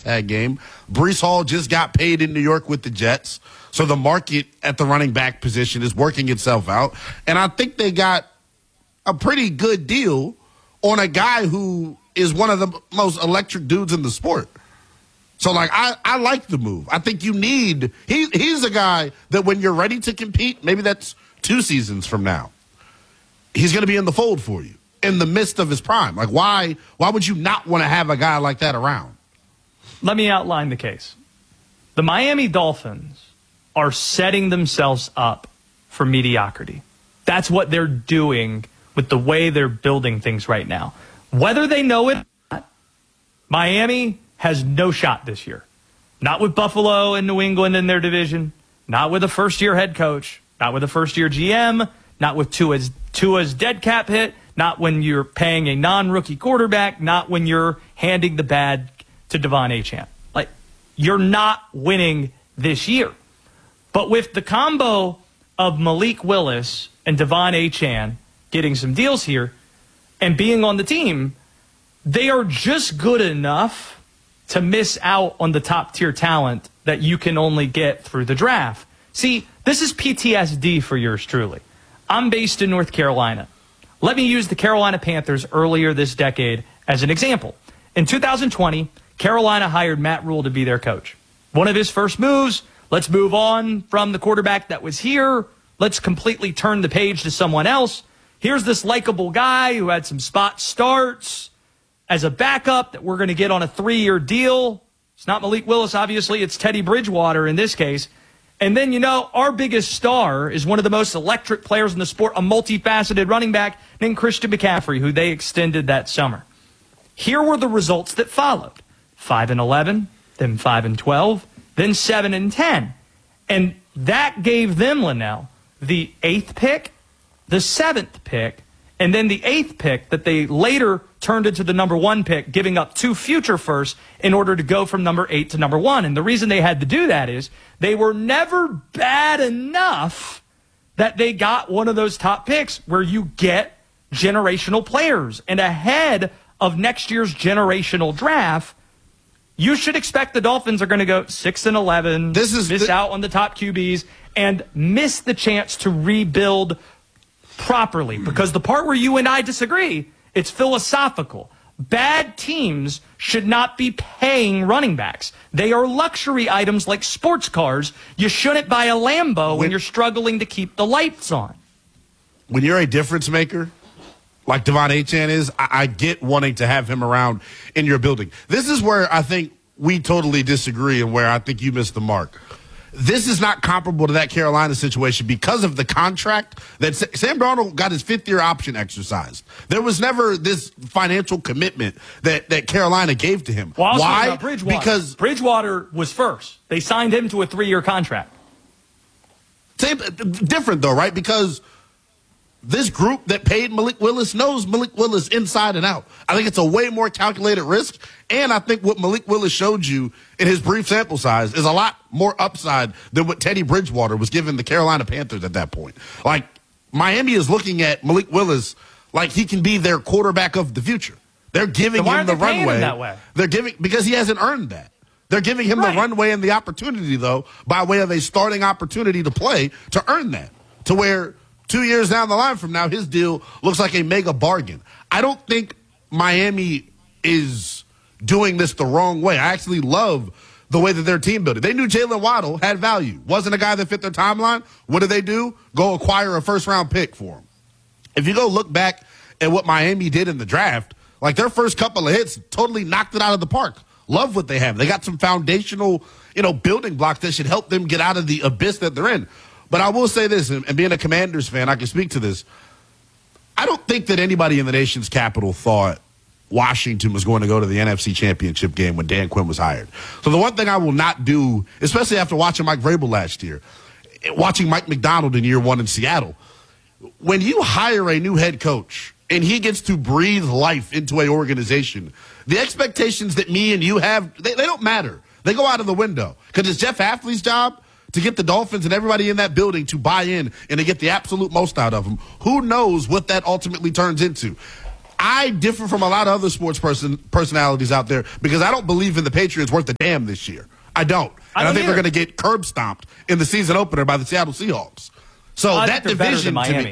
tag game. Breece Hall just got paid in New York with the Jets. So the market at the running back position is working itself out. And I think they got a pretty good deal on a guy who is one of the most electric dudes in the sport. So, like, I like the move. I think you need – he's a guy that when you're ready to compete, maybe that's 2 seasons from now, he's going to be in the fold for you in the midst of his prime. Like, why would you not want to have a guy like that around? Let me outline the case. The Miami Dolphins are setting themselves up for mediocrity. That's what they're doing with the way they're building things right now. Whether they know it or not, Miami has no shot this year. Not with Buffalo and New England in their division, not with a first-year head coach, not with a first-year GM, not with Tua's dead cap hit, not when you're paying a non-rookie quarterback, not when you're handing the bag to Devon Achane. Like, you're not winning this year. But with the combo of Malik Willis and Devon Achane getting some deals here and being on the team, they are just good enough to miss out on the top-tier talent that you can only get through the draft. See, this is PTSD for yours truly. I'm based in North Carolina. Let me use the Carolina Panthers earlier this decade as an example. In 2020, Carolina hired Matt Rule to be their coach. One of his first moves, let's move on from the quarterback that was here. Let's completely turn the page to someone else. Here's this likable guy who had some spot starts as a backup that we're going to get on a 3-year deal. It's not Malik Willis, obviously. It's Teddy Bridgewater in this case. And then, our biggest star is one of the most electric players in the sport, a multifaceted running back named Christian McCaffrey, who they extended that summer. Here were the results that followed. 5-11, then 5-12, then 7-10. And that gave them, Linnell, the 8th pick, the 7th pick, and then the 8th pick that they later turned into the number 1 pick, giving up 2 future firsts in order to go from number 8 to number 1. And the reason they had to do that is they were never bad enough that they got one of those top picks where you get generational players. And ahead of next year's generational draft, you should expect the Dolphins are going to go 6-11, miss out on the top QBs, and miss the chance to rebuild properly. Because the part where you and I disagree, it's philosophical. Bad teams should not be paying running backs. They are luxury items like sports cars. You shouldn't buy a Lambo when you're struggling to keep the lights on. When you're a difference maker, like Devon Achane is, I get wanting to have him around in your building. This is where I think we totally disagree and where I think you missed the mark. This is not comparable to that Carolina situation because of the contract that Sam Darnold got his 5th-year option exercised. There was never this financial commitment that Carolina gave to him. Well, why? Bridgewater. Because Bridgewater was first. They signed him to a 3-year contract. Different, though, right? Because this group that paid Malik Willis knows Malik Willis inside and out. I think it's a way more calculated risk. And I think what Malik Willis showed you in his brief sample size is a lot more upside than what Teddy Bridgewater was giving the Carolina Panthers at that point. Like, Miami is looking at Malik Willis like he can be their quarterback of the future. They're giving him the runway. That way? They're giving because he hasn't earned that. They're giving him the runway and the opportunity, though, by way of a starting opportunity to play to earn that. To where 2 years down the line from now, his deal looks like a mega bargain. I don't think Miami is doing this the wrong way. I actually love the way that their team built it. They knew Jalen Waddle had value. Wasn't a guy that fit their timeline. What did they do? Go acquire a first-round pick for him. If you go look back at what Miami did in the draft, like their first couple of hits totally knocked it out of the park. Love what they have. They got some foundational, building blocks that should help them get out of the abyss that they're in. But I will say this, and being a Commanders fan, I can speak to this. I don't think that anybody in the nation's capital thought Washington was going to go to the NFC Championship game when Dan Quinn was hired. So the one thing I will not do, especially after watching Mike Vrabel last year, watching Mike McDonald in year 1 in Seattle, when you hire a new head coach and he gets to breathe life into an organization, the expectations that me and you have, they don't matter. They go out of the window. Because it's Jeff Hafley's job to get the Dolphins and everybody in that building to buy in and to get the absolute most out of them. Who knows what that ultimately turns into? I differ from a lot of other sports personalities out there because I don't believe in the Patriots worth a damn this year. I don't. And I think they're going to get curb stomped in the season opener by the Seattle Seahawks. So that division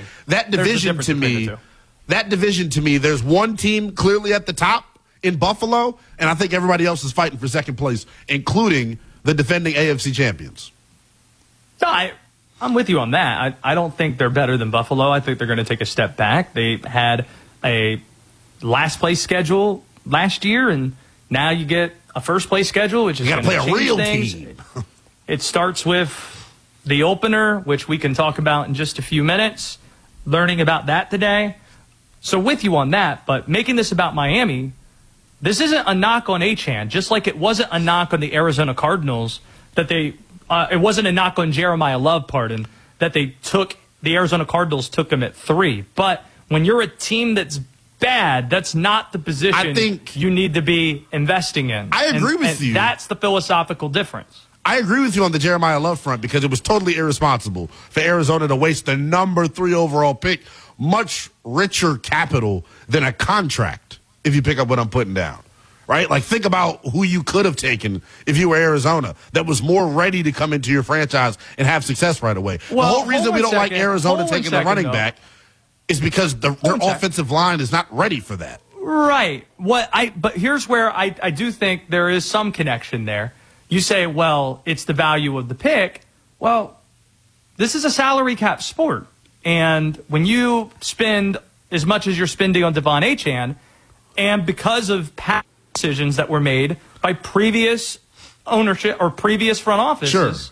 to me, there's one team clearly at the top in Buffalo, and I think everybody else is fighting for second place, including the defending AFC champions. No, I'm with you on that. I don't think they're better than Buffalo. I think they're going to take a step back. They had a last place schedule last year, and now you get a first place schedule, which is going to play a real team. It starts with the opener, which we can talk about in just a few minutes, learning about that today. So with you on that, but making this about Miami, this isn't a knock on Achane, just like it wasn't a knock on the Arizona Cardinals that it wasn't a knock on Jeremiah Love, that the Arizona Cardinals took him at 3. But when you're a team that's bad, that's not the position I think you need to be investing in. I agree with you. That's the philosophical difference. I agree with you on the Jeremiah Love front because it was totally irresponsible for Arizona to waste the number 3 overall pick, much richer capital than a contract, if you pick up what I'm putting down. Right? Like, think about who you could have taken if you were Arizona that was more ready to come into your franchise and have success right away. Well, the whole reason we don't like Arizona taking the running back is because their offensive line is not ready for that. Right. But here's where I do think there is some connection there. You say, well, it's the value of the pick. Well, this is a salary cap sport. And when you spend as much as you're spending on Devon Achane, and because of past decisions that were made by previous ownership or previous front offices,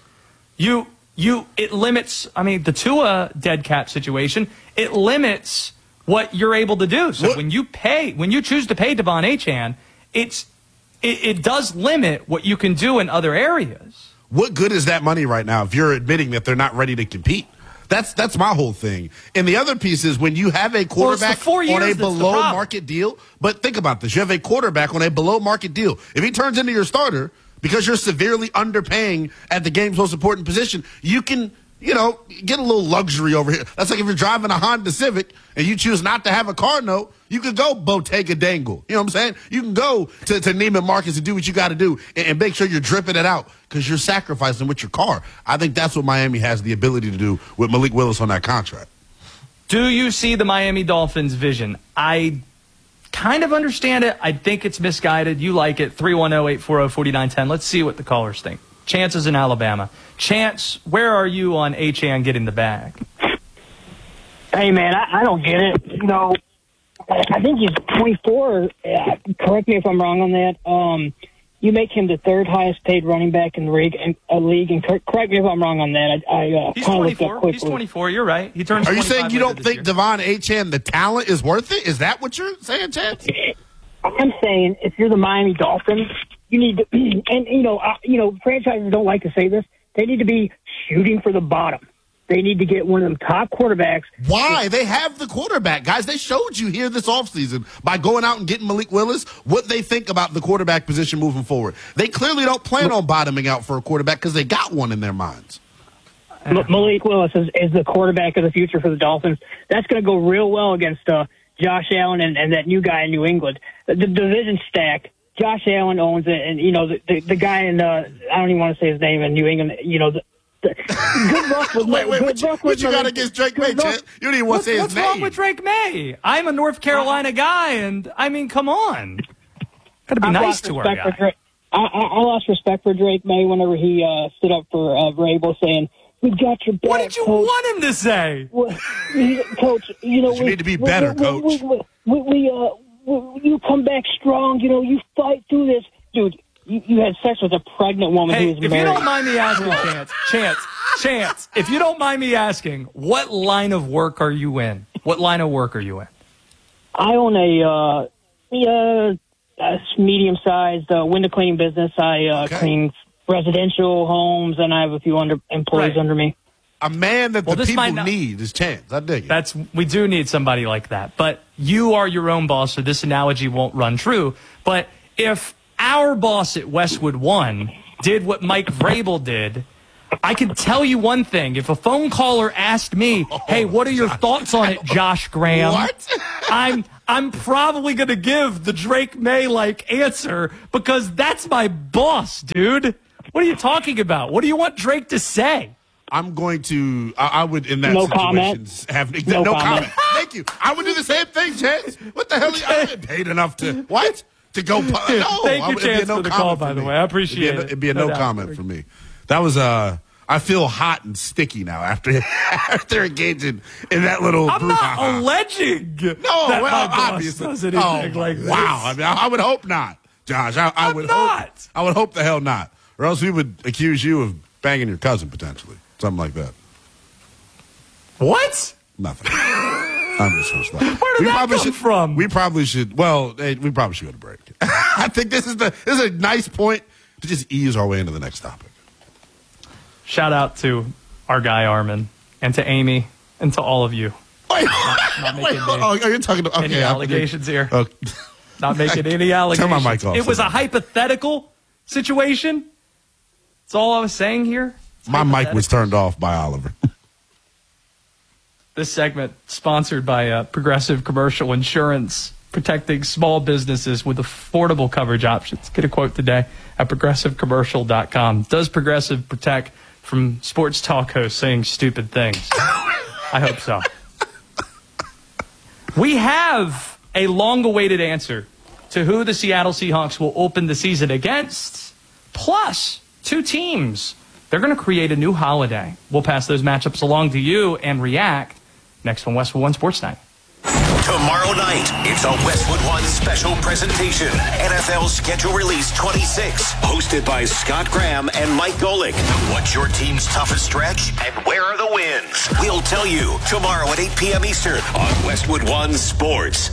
it limits, the Tua dead cap situation, it limits what you're able to do. So when you choose to pay Devon Achane, it does limit what you can do in other areas. What good is that money right now if you're admitting that they're not ready to compete? That's my whole thing. And the other piece is when you have a quarterback on a below market deal, but think about this. You have a quarterback on a below market deal. If he turns into your starter because you're severely underpaying at the game's most important position, you can, get a little luxury over here. That's like if you're driving a Honda Civic and you choose not to have a car note, you could go Bottega Dangle. You know what I'm saying? You can go to Neiman Marcus and do what you got to do and make sure you're dripping it out because you're sacrificing with your car. I think that's what Miami has the ability to do with Malik Willis on that contract. Do you see the Miami Dolphins' vision? I kind of understand it. I think it's misguided. You like it. 310-840-4910. Let's see what the callers think. Chance is in Alabama. Chance, where are you on Achane getting the bag? Hey, man, I don't get it. I think he's 24. Correct me if I'm wrong on that. You make him the 3rd highest paid running back in the league, and correct me if I'm wrong on that. He's 24. He's 24. You're right. He turns. Are you saying you don't think Devon Achane, the talent, is worth it? Is that what you're saying, Chance? I'm saying if you're the Miami Dolphins, you need to, and franchises don't like to say this. They need to be shooting for the bottom. They need to get one of them top quarterbacks. Why? They have the quarterback, guys. They showed you here this offseason by going out and getting Malik Willis what they think about the quarterback position moving forward. They clearly don't plan on bottoming out for a quarterback because they got one in their minds. Malik Willis is the quarterback of the future for the Dolphins. That's going to go real well against Josh Allen and that new guy in New England. The division stacked. Josh Allen owns it, and the guy in I don't even want to say his name in New England. Good luck with what you got against Drake May? You don't even want to say his name. What's wrong with Drake May? I'm a North Carolina guy, and come on, got to be nice to our guy. I lost respect for Drake May whenever he stood up for Vrabel, saying, "We got your back." What did you want him to say? Well, Coach, you need to be better, Coach. You come back strong. You fight through this, dude. You had sex with a pregnant woman who was married. If you don't mind me asking, Chance, if you don't mind me asking, what line of work are you in? What line of work are you in? I own a medium-sized window cleaning business. I clean residential homes, and I have a few employees under me. A man that the people need is Chance. I dig it. We do need somebody like that. But you are your own boss, so this analogy won't run true. But if our boss at Westwood One did what Mike Vrabel did, I can tell you one thing. If a phone caller asked me, hey, what are your thoughts on it, Josh Graham? What? I'm probably going to give the Drake May-like answer because that's my boss, dude. What are you talking about? What do you want Drake to say? I'm going to, I would, in that No situation, comment. have No comment. comment. Thank you. I would do the same thing, Chance. What the hell? I get paid enough to, what? To go, no. Thank you, Chance, for the call, by the way. I appreciate it. It'd be a no comment for me. That was, I feel hot and sticky now after engaging in that little. I'm not alleging. No, that well, my boss obviously. does anything like this. Wow. I mean, I would hope not, Josh. I would not. I would hope the hell not, or else we would accuse you of banging your cousin potentially, something like that. What? Nothing. I'm just so slow. Where did that come from? We probably should. Well, we probably should go to break. I think this is a nice point to just ease our way into the next topic. Shout out to our guy Armin and to Amy and to all of you. Wait, not making you're talking to any allegations here. Okay. Not making any allegations. Turn my mic off. It was a hypothetical situation. That's all I was saying here. My mic was turned off by Oliver. This segment sponsored by Progressive Commercial Insurance, protecting small businesses with affordable coverage options. Get a quote today at progressivecommercial.com. Does Progressive protect from sports talk hosts saying stupid things? I hope so. We have a long-awaited answer to who the Seattle Seahawks will open the season against, plus 2 teams. They're going to create a new holiday. We'll pass those matchups along to you and react next on Westwood One Sports Night. Tomorrow night, it's a Westwood One special presentation. NFL Schedule Release 26, hosted by Scott Graham and Mike Golick. What's your team's toughest stretch, and where are the wins? We'll tell you tomorrow at 8 p.m. Eastern on Westwood One Sports.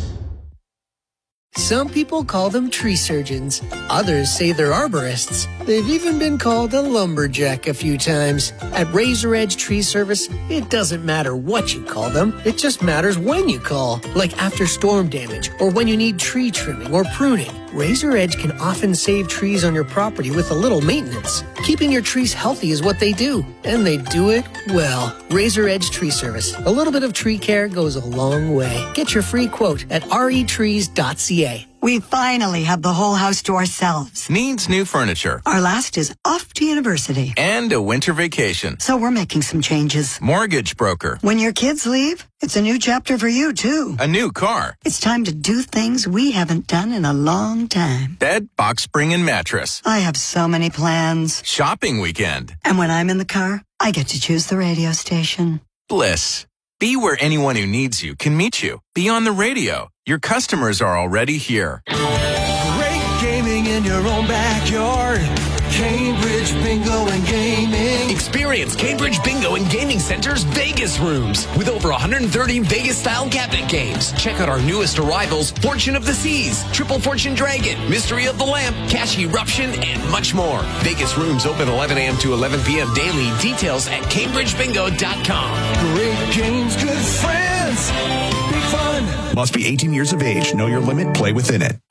Some people call them tree surgeons. Others say they're arborists. They've even been called a lumberjack a few times. At Razor Edge Tree Service, it doesn't matter what you call them. It just matters when you call, like after storm damage or when you need tree trimming or pruning. Razor Edge can often save trees on your property with a little maintenance. Keeping your trees healthy is what they do, and they do it well. Razor Edge Tree Service. A little bit of tree care goes a long way. Get your free quote at retrees.ca. We finally have the whole house to ourselves. Needs new furniture. Our last is off to university. And a winter vacation. So we're making some changes. Mortgage broker. When your kids leave, it's a new chapter for you, too. A new car. It's time to do things we haven't done in a long time. Bed, box spring, and mattress. I have so many plans. Shopping weekend. And when I'm in the car, I get to choose the radio station. Bliss. Be where anyone who needs you can meet you. Be on the radio. Your customers are already here. Great gaming in your own backyard. Cambridge Bingo and Gaming. Experience Cambridge Bingo and Gaming Center's Vegas rooms with over 130 Vegas-style cabinet games. Check out our newest arrivals, Fortune of the Seas, Triple Fortune Dragon, Mystery of the Lamp, Cash Eruption, and much more. Vegas rooms open 11 a.m. to 11 p.m. daily. Details at CambridgeBingo.com. Great games, good friends. Big fun. Must be 18 years of age. Know your limit. Play within it.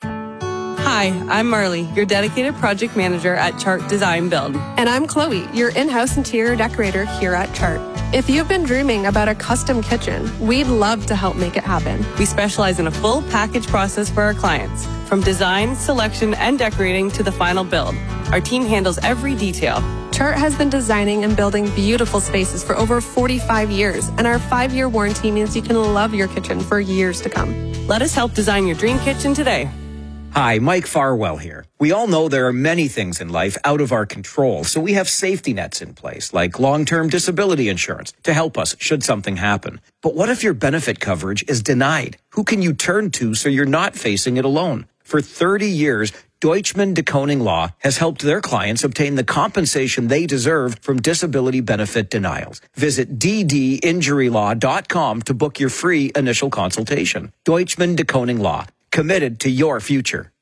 Hi, I'm Marley, your dedicated project manager at Chart Design Build. And I'm Chloe, your in-house interior decorator here at Chart. If you've been dreaming about a custom kitchen, we'd love to help make it happen. We specialize in a full package process for our clients, from design, selection, and decorating to the final build. Our team handles every detail. Chart has been designing and building beautiful spaces for over 45 years, and our 5-year warranty means you can love your kitchen for years to come. Let us help design your dream kitchen today. Hi, Mike Farwell here. We all know there are many things in life out of our control, so we have safety nets in place, like long-term disability insurance, to help us should something happen. But what if your benefit coverage is denied? Who can you turn to so you're not facing it alone? For 30 years, Deutschman DeKoning Law has helped their clients obtain the compensation they deserve from disability benefit denials. Visit ddinjurylaw.com to book your free initial consultation. Deutschman DeKoning Law. Committed to your future.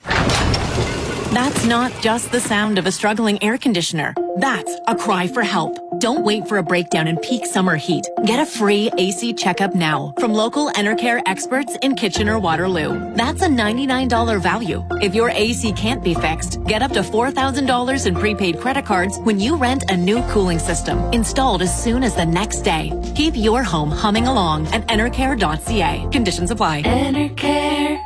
That's not just the sound of a struggling air conditioner. That's a cry for help. Don't wait for a breakdown in peak summer heat. Get a free AC checkup now from local Enercare experts in Kitchener-Waterloo. That's a $99 value. If your AC can't be fixed, get up to $4,000 in prepaid credit cards when you rent a new cooling system, installed as soon as the next day. Keep your home humming along at enercare.ca. Conditions apply. Enercare.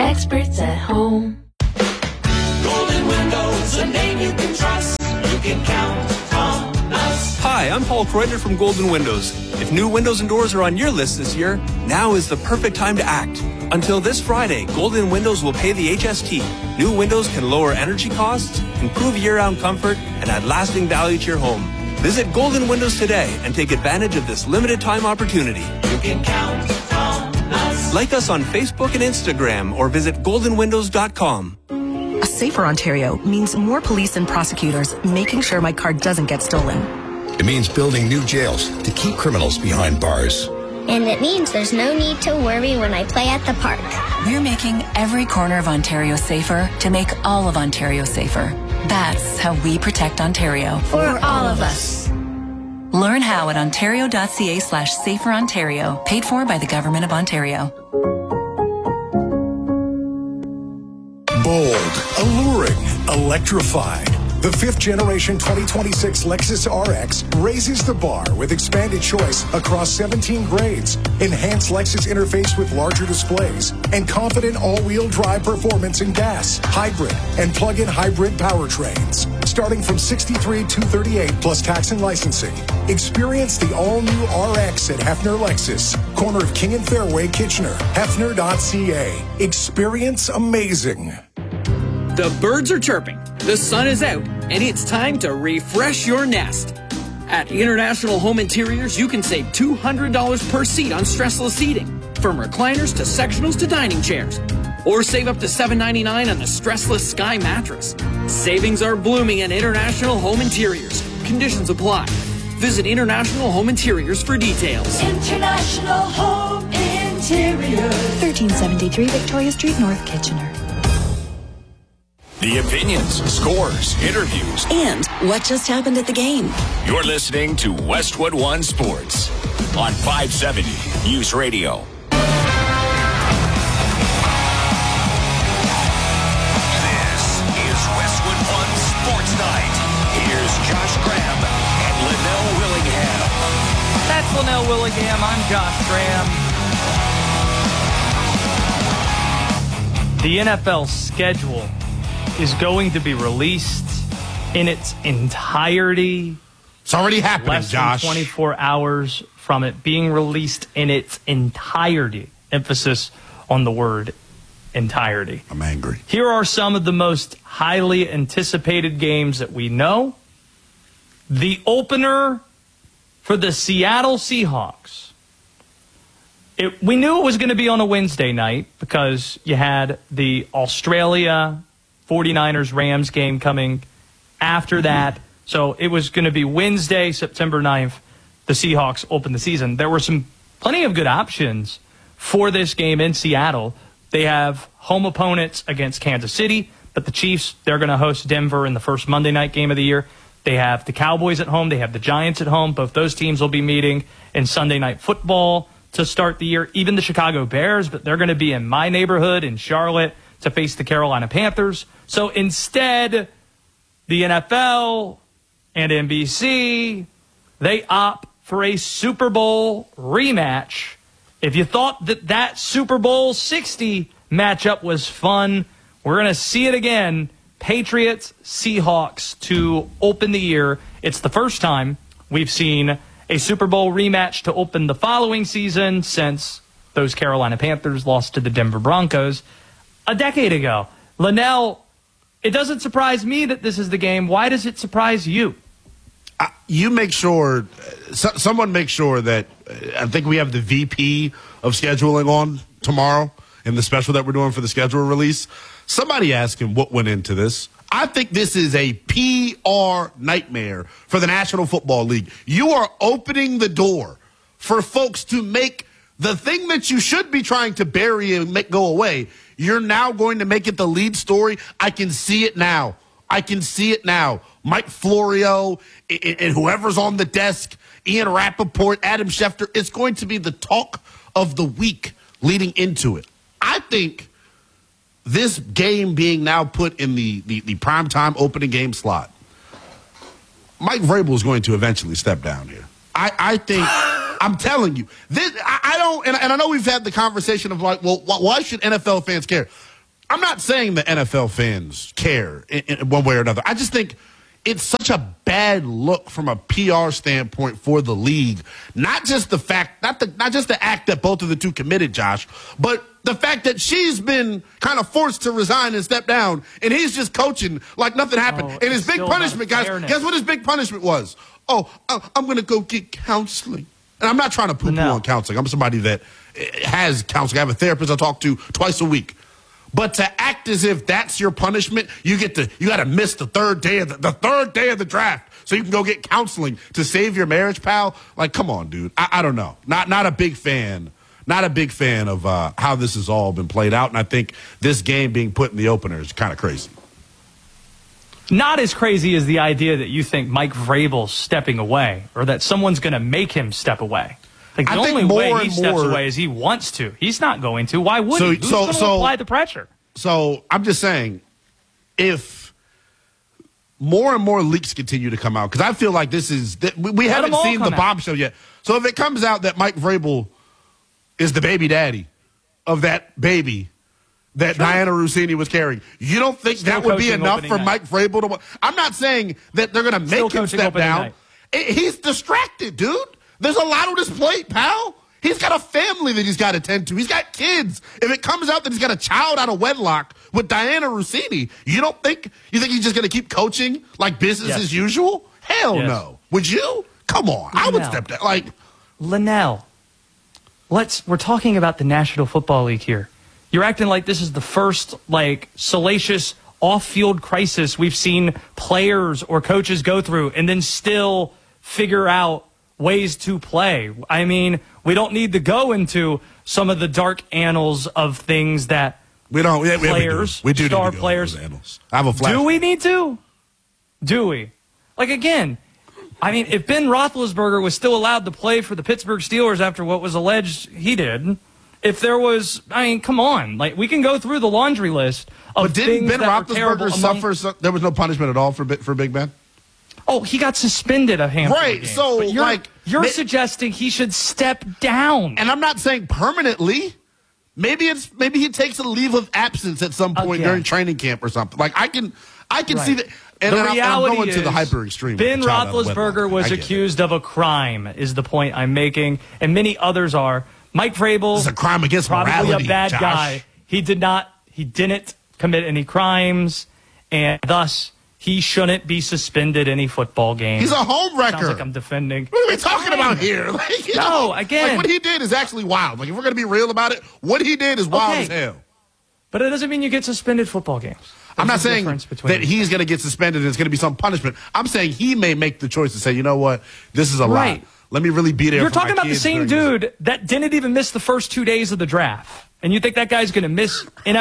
experts at home. Golden Windows, a name you can trust. You can count on us. Hi, I'm Paul Kreuter from Golden Windows. If new windows and doors are on your list this year, now is the perfect time to act. Until this Friday, Golden Windows will pay the HST. New windows can lower energy costs, improve year-round comfort, and add lasting value to your home. Visit Golden Windows today and take advantage of this limited time opportunity. You can count on us. Like us on Facebook and Instagram or visit goldenwindows.com. A safer Ontario means more police and prosecutors making sure my car doesn't get stolen. It means building new jails to keep criminals behind bars. And it means there's no need to worry when I play at the park. We're making every corner of Ontario safer to make all of Ontario safer. That's how we protect Ontario. For all of us. Learn how at ontario.ca/saferontario, paid for by the Government of Ontario. Bold, alluring, electrified. The 5th generation 2026 Lexus RX raises the bar with expanded choice across 17 grades, enhanced Lexus interface with larger displays, and confident all-wheel drive performance in gas, hybrid, and plug-in hybrid powertrains. Starting from $63,238 plus tax and licensing. Experience the all-new RX at Hefner Lexus, corner of King and Fairway, Kitchener. Hefner.ca. Experience amazing. The birds are chirping, the sun is out, and it's time to refresh your nest. At International Home Interiors, you can save $200 per seat on stressless seating, from recliners to sectionals to dining chairs. Or save up to $7.99 on the stressless Sky mattress. Savings are blooming at International Home Interiors. Conditions apply. Visit International Home Interiors for details. International Home Interiors. 1373 Victoria Street, North Kitchener. The opinions, scores, interviews, and what just happened at the game. You're listening to Westwood One Sports on 570 News Radio. This is Westwood One Sports Night. Here's Josh Graham and Linnell Willingham. That's Linnell Willingham. I'm Josh Graham. The NFL schedule is going to be released in its entirety. It's already happening, less Josh. Than 24 hours from it being released in its entirety. Emphasis on the word entirety. I'm angry. Here are some of the most highly anticipated games that we know. The opener for the Seattle Seahawks. We knew it was going to be on a Wednesday night because you had the Australia 49ers-Rams game coming after that. So it was going to be Wednesday, September 9th. The Seahawks opened the season. There were plenty of good options for this game in Seattle. They have home opponents against Kansas City, but the Chiefs, they're going to host Denver in the first Monday night game of the year. They have the Cowboys at home. They have the Giants at home. Both those teams will be meeting in Sunday Night Football to start the year. Even the Chicago Bears, but they're going to be in my neighborhood in Charlotte to face the Carolina Panthers. So instead, the NFL and NBC, they opt for a Super Bowl rematch. If you thought that Super Bowl 60 matchup was fun, we're going to see it again. Patriots, Seahawks to open the year. It's the first time we've seen a Super Bowl rematch to open the following season since those Carolina Panthers lost to the Denver Broncos a decade ago. Linnell, it doesn't surprise me that this is the game. Why does it surprise you? You make sure, someone make sure that, I think we have the VP of scheduling on tomorrow in the special that we're doing for the schedule release. Somebody ask him what went into this. I think this is a PR nightmare for the National Football League. You are opening the door for folks to make the thing that you should be trying to bury and make go away. You're now going to make it the lead story. I can see it now. Mike Florio and whoever's on the desk, Ian Rappaport, Adam Schefter, it's going to be the talk of the week leading into it. I think this game being now put in the primetime opening game slot, Mike Vrabel is going to eventually step down here. I think, I'm telling you, this. I don't, and I know we've had the conversation of like, well, why should NFL fans care? I'm not saying the NFL fans care in one way or another. I just think it's such a bad look from a PR standpoint for the league. Not just the fact, not just the act that both of the two committed, Josh, but the fact that she's been kind of forced to resign and step down, and he's just coaching like nothing happened. And his big punishment, guys, guess what his big punishment was? Oh, I'm going to go get counseling. And I'm not trying to poo-poo on counseling. I'm somebody that has counseling. I have a therapist I talk to twice a week. But to act as if that's your punishment, you got to miss the third day of the draft so you can go get counseling to save your marriage, pal. Like, come on, dude. I don't know. Not a big fan. Not a big fan of how this has all been played out. And I think this game being put in the opener is kind of crazy. Not as crazy as the idea that you think Mike Vrabel's stepping away or that someone's going to make him step away. Like, the only way he steps away is he wants to. He's not going to. Why would he? Who's going to apply the pressure? So I'm just saying, if more and more leaks continue to come out, because I feel like this is we haven't seen the bombshell yet. So if it comes out that Mike Vrabel is the baby daddy of that baby that Diana Rossini was carrying, you don't think that would be enough for Mike Vrabel to? I'm not saying that they're going to make him step down. He's distracted, dude. There's a lot on his plate, pal. He's got a family that he's got to tend to. He's got kids. If it comes out that he's got a child out of wedlock with Diana Rossini, you think he's just going to keep coaching like business as usual? Hell no. Would you? Come on. I would step down. Like, Linnell, we're talking about the National Football League here. You're acting like this is the first, salacious off-field crisis we've seen players or coaches go through and then still figure out ways to play. I mean, we don't need to go into some of the dark annals of things that players, we do star need to players. Annals. I have a flash. Do we need to? Do we? Again, I mean, if Ben Roethlisberger was still allowed to play for the Pittsburgh Steelers after what was alleged he did, if there was, come on. We can go through the laundry list of things that were terrible. But didn't Ben Roethlisberger suffer? There was no punishment at all for Big Ben? Oh, he got suspended a handful of games. So you're suggesting he should step down. And I'm not saying permanently. Maybe he takes a leave of absence at some point during training camp or something. I can see that. And the reality I'm going is to the hyper extreme. Ben Roethlisberger was accused of a crime, is the point I'm making, and many others are. Mike Vrabel is a crime against probably morality, a bad Josh. guy. He didn't commit any crimes, and thus he shouldn't be suspended any football game. He's a home wrecker. Sounds like I'm defending. What are we talking about here? Again. What he did is actually wild. If we're going to be real about it, what he did is wild as hell. But it doesn't mean you get suspended football games. I'm not saying that he's going to get suspended and it's going to be some punishment. I'm saying he may make the choice to say, you know what, this is a lot. Let me really be there. You're talking about the same dude that didn't even miss the first 2 days of the draft. And you think that guy's going to miss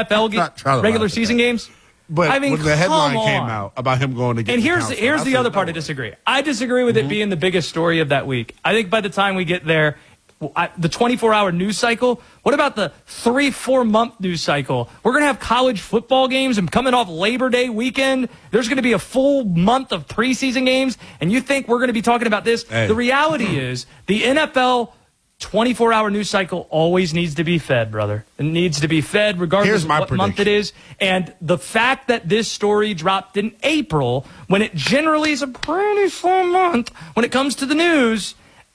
NFL regular season games? But when the headline came out about him going to get here's the other part I disagree. I disagree with it being the biggest story of that week. I think by the time we get there, the 24-hour news cycle, what about the 3-4 month news cycle? We're going to have college football games, and coming off Labor Day weekend, there's going to be a full month of preseason games, and you think we're going to be talking about this? Hey. The reality is the NFL 24-hour news cycle always needs to be fed, brother. It needs to be fed regardless of what month it is. And the fact that this story dropped in April, when it generally is a pretty full month when it comes to the news,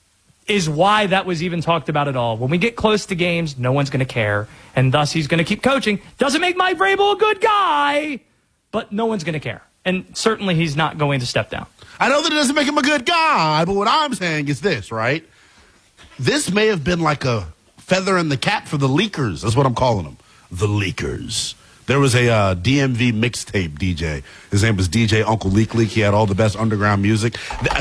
is why that was even talked about at all. When we get close to games, no one's going to care, and thus he's going to keep coaching. Doesn't make Mike Vrabel a good guy, but no one's going to care. And certainly he's not going to step down. I know that it doesn't make him a good guy, but what I'm saying is this, right? This may have been like a feather in the cap for the leakers. That's what I'm calling them. The leakers. There was a DMV mixtape DJ. His name was DJ Uncle Leak Leak. He had all the best underground music.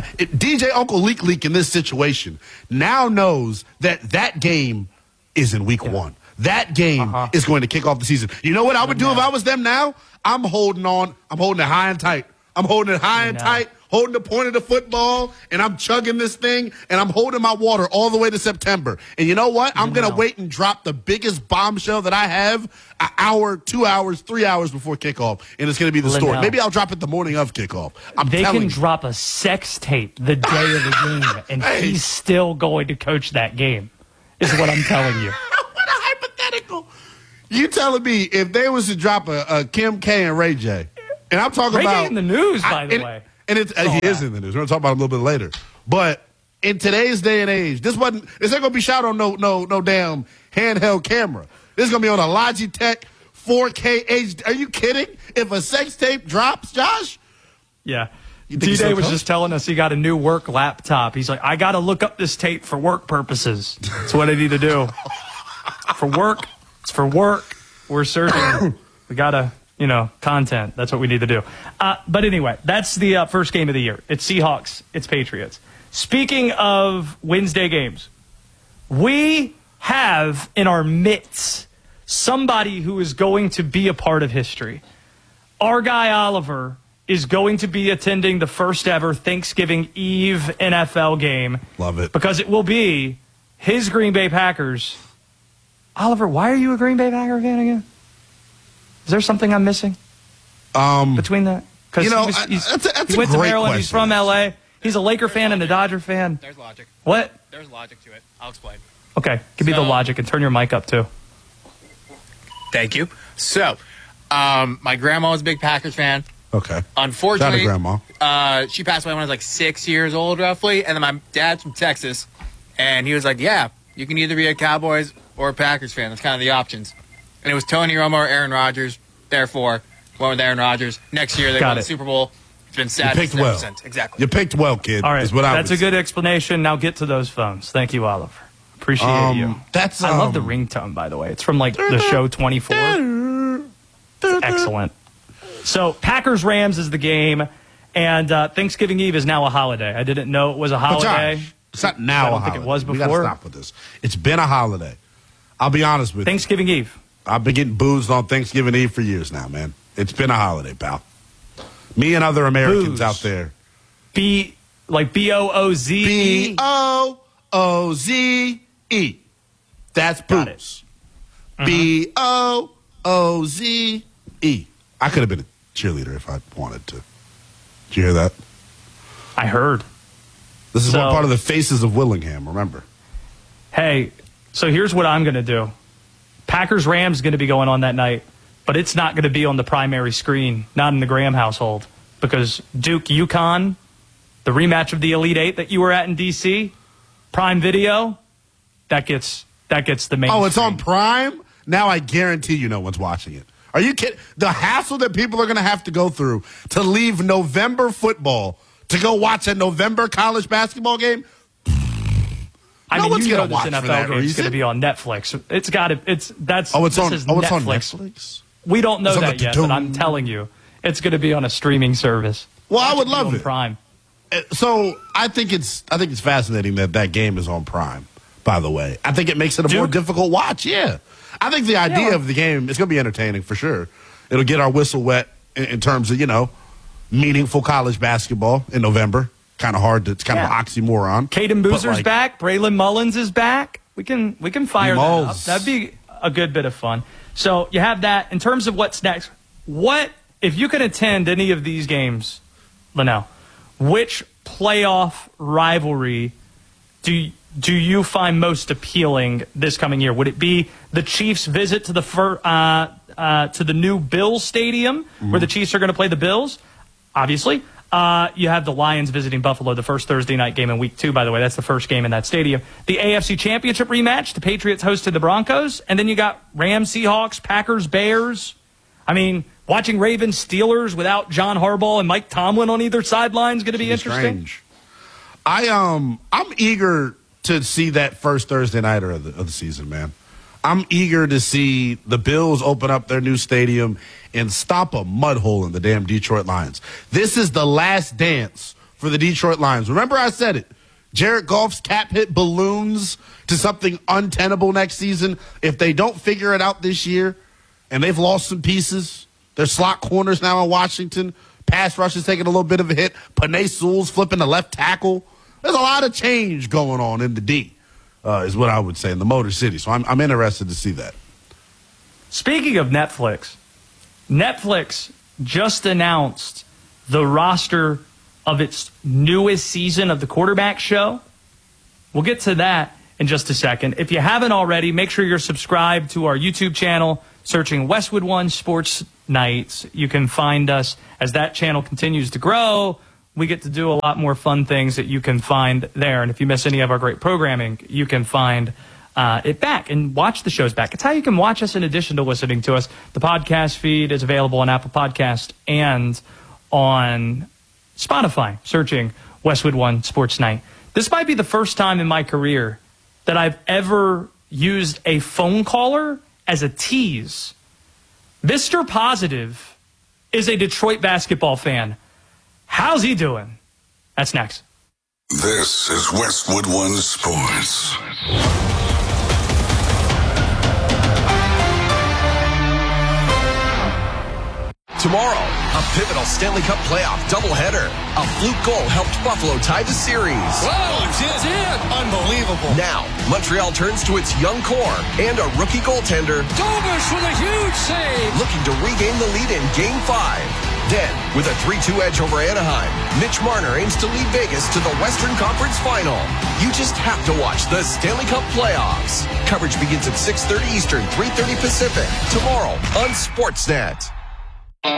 DJ Uncle Leak Leak in this situation now knows that game is in week 1. That game is going to kick off the season. You know what I would do if I was them now? I'm holding on. I'm holding it high and tight. I'm holding it high and tight, holding the point of the football, and I'm chugging this thing, and I'm holding my water all the way to September. And you know what? I'm going to wait and drop the biggest bombshell that I have an hour, 2 hours, 3 hours before kickoff, and it's going to be the story. Maybe I'll drop it the morning of kickoff. They can drop a sex tape the day of the game, and he's still going to coach that game, is what I'm telling you. What a hypothetical. You telling me if they was to drop a Kim K and Ray J, and I'm talking Ray about J in the news, by the way. And it's, he is in the news. We're going to talk about it a little bit later. But in today's day and age, this ain't going to be shot on no damn handheld camera. This is going to be on a Logitech 4K HD. Are you kidding? If a sex tape drops, Josh? Yeah. D-Day was just telling us he got a new work laptop. He's like, I got to look up this tape for work purposes. That's what I need to do. For work. It's for work. We're searching. We got to, content. That's what we need to do. But anyway, that's the first game of the year. It's Seahawks. It's Patriots. Speaking of Wednesday games, we have in our midst somebody who is going to be a part of history. Our guy Oliver is going to be attending the first ever Thanksgiving Eve NFL game. Love it. Because it will be his Green Bay Packers. Oliver, why are you a Green Bay Packer fan again? Is there something I'm missing between that? Because he went to Maryland. He's from L.A. He's a Laker fan and a Dodger fan. There's logic. What? There's logic to it. I'll explain. Okay, give me the logic and turn your mic up too. Thank you. So, my grandma was a big Packers fan. Okay. Unfortunately, Shout out to Grandma. She passed away when I was like 6 years old, roughly. And then my dad's from Texas, and he was like, "Yeah, you can either be a Cowboys or a Packers fan. That's kind of the options." And it was Tony Romo or Aaron Rodgers. Therefore, went with Aaron Rodgers. Next year, they won the Super Bowl. It's been sad. You picked well. Exactly. You picked well, kid. All right, is what that's a good explanation. Now get to those phones. Thank you, Oliver. Appreciate you. I love the ringtone, by the way. It's from like the show 24. It's excellent. So Packers-Rams is the game, and Thanksgiving Eve is now a holiday. I didn't know it was a holiday. Josh, it's not now I don't a holiday. think it was before. We got to stop with this. It's been a holiday. I'll be honest with Thanksgiving Eve. I've been getting boozed on Thanksgiving Eve for years now, man. It's been a holiday, pal. Me and other Americans out there. B-O-O-Z-E? B-O-O-Z-E. That's booze. B-O-O-Z-E. I could have been a cheerleader if I wanted to. Did you hear that? I heard. This is one part of the Faces of Willingham, remember. Hey, so here's what I'm going to do. Packers-Rams going to be going on that night, but it's not going to be on the primary screen, not in the Graham household, because Duke-UConn, the rematch of the Elite Eight that you were at in D.C., Prime Video, that gets the main Oh, it's screen. on Prime? Now I guarantee you no one's watching it. Are you kidding? The hassle that people are going to have to go through to leave November football to go watch a November college basketball game? I no mean, one's you know going to this watch NFL for that game is reason. going to be on Netflix. It's got to. It's on Netflix. We don't know It's on that the yet, but I'm telling you, it's going to be on a streaming service. Well, I would love it. Prime. So I think it's fascinating that game is on Prime. By the way, I think it makes it a more difficult watch. Yeah, I think the idea of the game is going to be entertaining for sure. It'll get our whistle wet in terms of meaningful college basketball in November. Kind of hard to. It's kind of an oxymoron. Caden Boozer's back. Braylon Mullins is back. We can fire that up. That'd be a good bit of fun. So you have that. In terms of what's next, what if you could attend any of these games, Linnell? Which playoff rivalry do you find most appealing this coming year? Would it be the Chiefs' visit to the new Bills Stadium, where the Chiefs are going to play the Bills? Obviously. You have the Lions visiting Buffalo, the first Thursday night game in Week 2, by the way. That's the first game in that stadium. The AFC Championship rematch, the Patriots hosted the Broncos. And then you got Rams, Seahawks, Packers, Bears. I mean, watching Ravens, Steelers without John Harbaugh and Mike Tomlin on either sideline is going to be interesting. Strange. I'm eager to see that first Thursday nighter of the season, man. I'm eager to see the Bills open up their new stadium and stop a mud hole in the damn Detroit Lions. This is the last dance for the Detroit Lions. Remember I said it. Jared Goff's cap hit balloons to something untenable next season. If they don't figure it out this year, and they've lost some pieces, their slot corners now in Washington, pass rush is taking a little bit of a hit, Penei Sewell's flipping the left tackle. There's a lot of change going on in the D. Is what I would say in the Motor City. So I'm interested to see that. Speaking of Netflix just announced the roster of its newest season of the Quarterback Show. We'll get to that in just a second. If you haven't already, make sure you're subscribed to our YouTube channel, searching Westwood One Sports Nights. You can find us as that channel continues to grow. We get to do a lot more fun things that you can find there. And if you miss any of our great programming, you can find it back and watch the shows back. It's how you can watch us in addition to listening to us. The podcast feed is available on Apple Podcast and on Spotify, searching Westwood One Sports Night. This might be the first time in my career that I've ever used a phone caller as a tease. Mr. Positive is a Detroit basketball fan. How's he doing? That's next. This is Westwood One Sports. Tomorrow, a pivotal Stanley Cup playoff doubleheader. A fluke goal helped Buffalo tie the series. Whoa, it's it! Unbelievable. Now, Montreal turns to its young core and a rookie goaltender. Dobish with a huge save. Looking to regain the lead in Game 5. Then, with a 3-2 edge over Anaheim, Mitch Marner aims to lead Vegas to the Western Conference Final. You just have to watch the Stanley Cup playoffs. Coverage begins at 6:30 Eastern, 3:30 Pacific. Tomorrow on Sportsnet.